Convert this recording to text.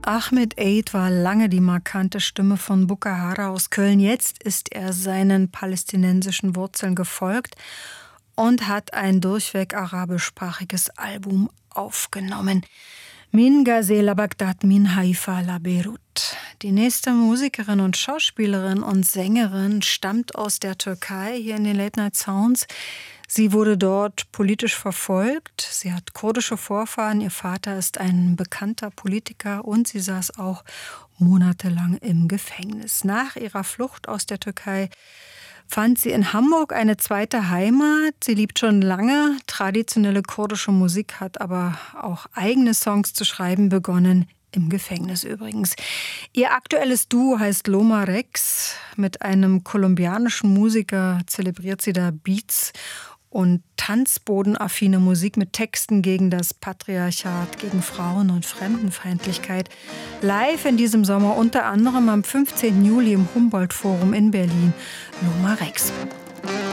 Ahmed Eid war lange die markante Stimme von Bukhara aus Köln. Jetzt ist er seinen palästinensischen Wurzeln gefolgt und hat ein durchweg arabischsprachiges Album aufgenommen. Min Gazela Bagdad, min Haifa la Beirut. Die nächste Musikerin und Schauspielerin und Sängerin stammt aus der Türkei, hier in den Late Night Sounds. Sie wurde dort politisch verfolgt. Sie hat kurdische Vorfahren. Ihr Vater ist ein bekannter Politiker und sie saß auch monatelang im Gefängnis. Nach ihrer Flucht aus der Türkei fand sie in Hamburg eine zweite Heimat. Sie liebt schon lange traditionelle kurdische Musik, hat aber auch eigene Songs zu schreiben begonnen. Im Gefängnis übrigens. Ihr aktuelles Duo heißt Loma Rex. Mit einem kolumbianischen Musiker zelebriert sie da Beats und tanzbodenaffine Musik mit Texten gegen das Patriarchat, gegen Frauen- und Fremdenfeindlichkeit. Live in diesem Sommer unter anderem am 15. Juli im Humboldt-Forum in Berlin. Loma Rex.